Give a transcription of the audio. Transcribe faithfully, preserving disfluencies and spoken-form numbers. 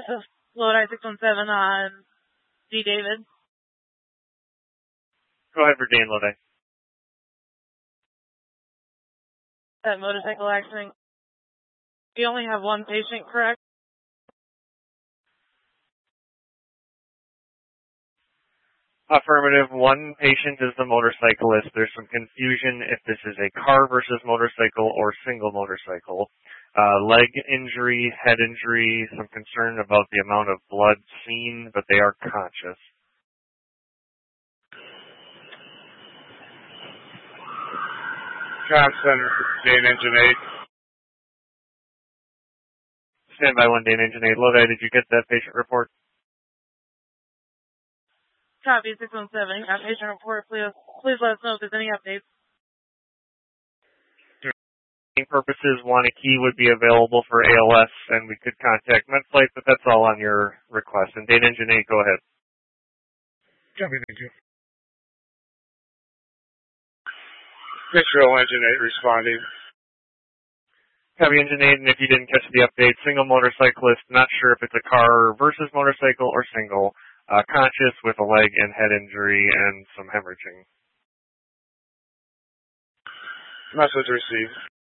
This is Lodi six one seven on D. David. Go ahead for Dan Lodi. That motorcycle accident. You only have one patient, correct? Affirmative. One patient is the motorcyclist. There's some confusion if this is a car versus motorcycle or single motorcycle. Uh, leg injury, head injury, some concern about the amount of blood seen, but they are conscious. Comm Center, Dane Engine eight. Stand by one, Dane Engine eight. Lodi, did you get that patient report? Copy six one seven. Got patient report. Please, please let us know if there's any updates. For purposes, one, a key would be available for A L S, and we could contact MedFlight, but that's all on your request. And Dane Engine eight, go ahead. Copy, thank you. Control Engine eight responding. Copy Engine eight, and if you didn't catch the update, single motorcyclist, not sure if it's a car versus motorcycle or single, uh, conscious with a leg and head injury and some hemorrhaging. Message received.